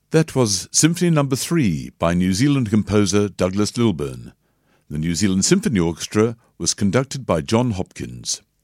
That was Symphony No. 3 by New Zealand composer Douglas Lilburn. The New Zealand Symphony Orchestra was conducted by John Hopkins.